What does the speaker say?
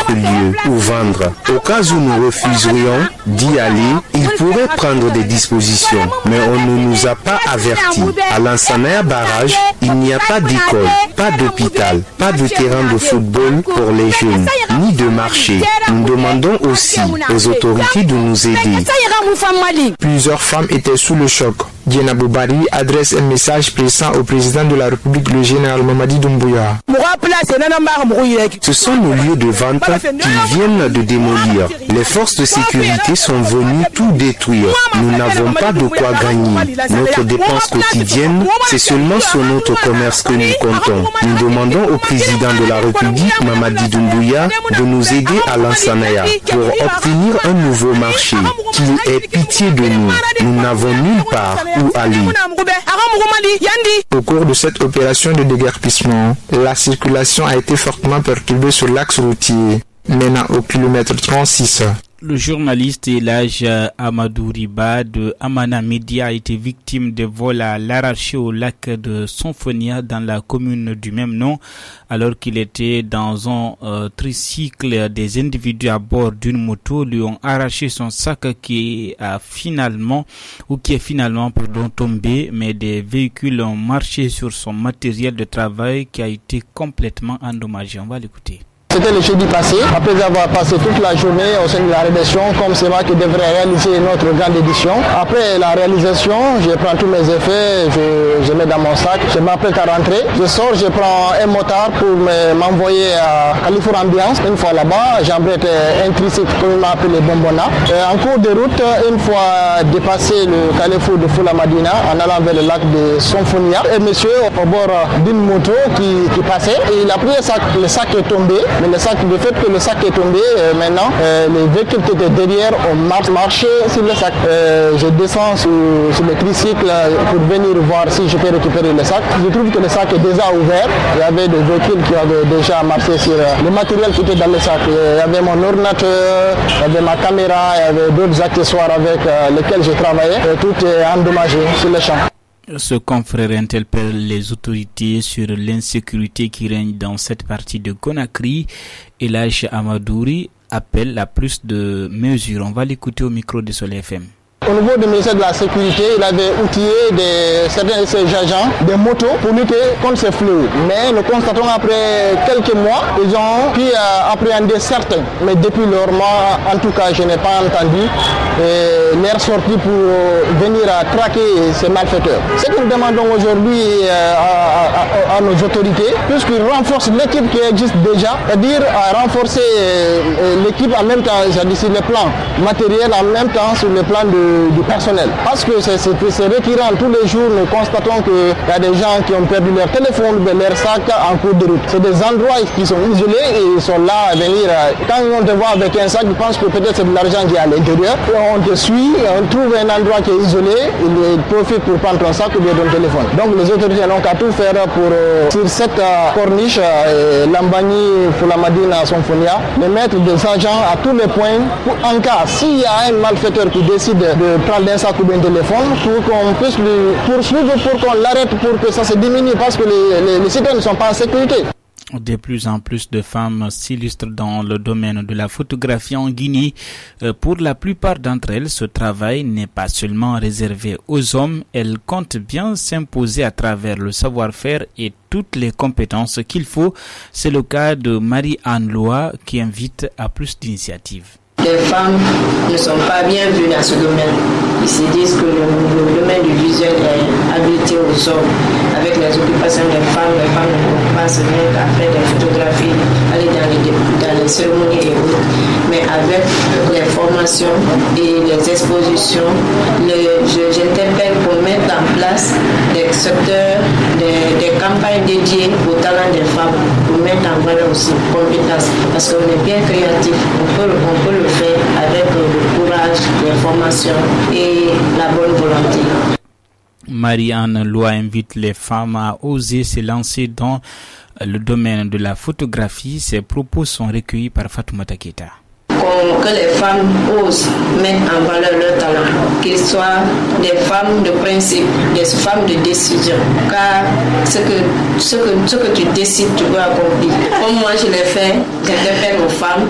autre lieu ou vendre. Au cas où nous refuserions d'y aller, il pourrait prendre des dispositions, mais on ne nous a pas avertis. À Lansana Barrage, il n'y a pas d'école, pas d'hôpital, pas de terrain de football pour les jeunes, ni de marché. Nous demandons aussi aux autorités de nous aider. Plusieurs femmes étaient sous le choc. Diana Boubari adresse un message pressant au président de la République, le général Mamadi Doumbouya. Ce sont nos lieux de vente qu'ils viennent de démolir. Les forces de sécurité sont venues tout détruire. Nous n'avons pas de quoi gagner. Notre dépense quotidienne, c'est seulement sur notre commerce que nous comptons. Nous demandons au président de la République, Mamadi Doumbouya, de nous aider à Lansanaya pour obtenir un nouveau marché. Qu'il ait pitié de nous. Nous n'avons nulle part où aller. Au cours de cette opération de déguerpissement, la circulation a été fortement perturbée sur l'axe routier, menant au kilomètre 36. Le journaliste Elhaj Amadou Riba de Amana Media a été victime de vols à l'arraché au lac de Sonfonia dans la commune du même nom, alors qu'il était dans un tricycle. Des individus à bord d'une moto lui ont arraché son sac qui est finalement tombé, mais des véhicules ont marché sur son matériel de travail qui a été complètement endommagé. On va l'écouter. C'était le jeudi passé, après avoir passé toute la journée au sein de la rédaction, comme c'est moi qui devrais réaliser notre grande édition. Après la réalisation, je prends tous mes effets, je mets dans mon sac, je m'apprête à rentrer. Je sors, je prends un motard pour m'envoyer à Carrefour Ambiance. Une fois là-bas, j'emprunte un tricycle, comme il m'a appelé Bombona. En cours de route, une fois dépassé le Carrefour de Foulamadina, en allant vers le lac de Sonfonia, un monsieur au bord d'une moto qui passait, et il a pris le sac est tombé. Mais le fait que le sac est tombé, maintenant, les véhicules qui étaient derrière ont marché sur le sac. Je descends sur le tricycle pour venir voir si je peux récupérer le sac. Je trouve que le sac est déjà ouvert. Il y avait des véhicules qui avaient déjà marché sur le matériel qui était dans le sac. Il y avait mon ordinateur, il y avait ma caméra, il y avait d'autres accessoires avec lesquels je travaillais. Tout est endommagé sur le champ. Ce confrère interpelle les autorités sur l'insécurité qui règne dans cette partie de Conakry. Elhaj Amadouri appelle à plus de mesures. On va l'écouter au micro de Soleil FM. Au niveau du ministère de la Sécurité, il avait outillé certains de ses agents des motos pour lutter contre ces fléaux. Mais nous constatons après quelques mois, ils ont pu appréhender certains. Mais depuis leur mort, en tout cas, je n'ai pas entendu leur sortie pour venir traquer ces malfaiteurs. Ce que nous demandons aujourd'hui à nos autorités, puisqu'ils renforcent l'équipe qui existe déjà, c'est-à-dire à renforcer l'équipe en même temps, c'est-à-dire sur le plan matériel, en même temps sur le plan du personnel. Parce que c'est récurrent. Tous les jours, nous constatons qu'il y a des gens qui ont perdu leur téléphone, leur sac en cours de route. C'est des endroits qui sont isolés et ils sont là à venir. Quand on te voit avec un sac, ils pensent que peut-être c'est de l'argent qui est à l'intérieur. On te suit, on trouve un endroit qui est isolé, ils profitent pour prendre ton sac ou bien ton téléphone. Donc les autorités n'ont qu'à tout faire pour, sur cette corniche, Lambani, Foulamadina, Sonfonia, de mettre des agents à tous les points pour, en cas, s'il y a un malfaiteur qui décide de prendre un sac ou bien un téléphone, pour qu'on puisse le poursuivre, pour qu'on l'arrête, pour que ça se diminue, parce que les citoyens ne sont pas en sécurité. De plus en plus de femmes s'illustrent dans le domaine de la photographie en Guinée. Pour la plupart d'entre elles, ce travail n'est pas seulement réservé aux hommes. Elles comptent bien s'imposer à travers le savoir-faire et toutes les compétences qu'il faut. C'est le cas de Marie-Anne Loa qui invite à plus d'initiatives. Les femmes ne sont pas bien vues dans ce domaine. Ils se disent que le domaine du visuel est habilité aux hommes. Avec les occupations des femmes ne peuvent pas se mettre à faire des photographies, aller dans les cérémonies et autres. Mais avec les formations et les expositions, j'interpelle pour mettre en place des secteurs, des campagnes dédiées aux talents des femmes, pour mettre en valeur aussi compétences. Parce qu'on est bien créatif, on peut le faire avec le courage, les formations et la bonne volonté. Marie-Anne Loa invite les femmes à oser se lancer dans le domaine de la photographie. Ses propos sont recueillis par Fatoumata Keita. Que les femmes osent mettre en valeur leur talent, qu'ils soient des femmes de principe, des femmes de décision, car ce que tu décides, tu peux accomplir. Comme moi je l'ai fait, j'interpelle aux femmes